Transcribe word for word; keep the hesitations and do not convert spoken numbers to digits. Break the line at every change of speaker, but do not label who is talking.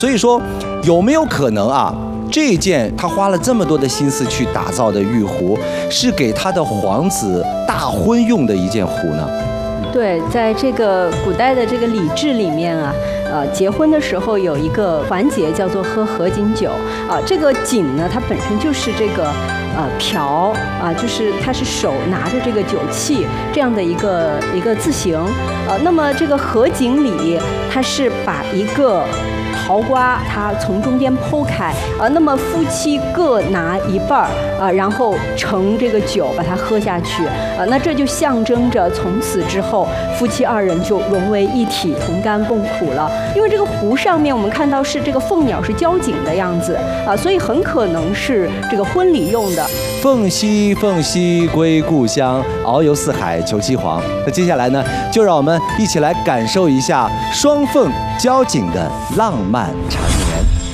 所以说，有没有可能啊？这件他花了这么多的心思去打造的玉壶，是给他的皇子大婚用的一件壶呢？
对，在这个古代的这个礼制里面啊，呃，结婚的时候有一个环节叫做喝合卺酒啊。这个卺呢，它本身就是这个呃瓢啊，就是它是手拿着这个酒器这样的一个一个字形。呃，那么这个合卺礼，它是把一个桃瓜它从中间剖开，呃，那么夫妻各拿一半儿，啊、呃，然后盛这个酒把它喝下去，呃，那这就象征着从此之后夫妻二人就融为一体，同甘共苦了。因为这个壶上面我们看到是这个凤鸟是交颈的样子啊、呃，所以很可能是这个婚礼用的。
凤兮凤兮归故乡，遨游四海求其凰。那接下来呢，就让我们一起来感受一下双凤交颈的浪漫缠绵。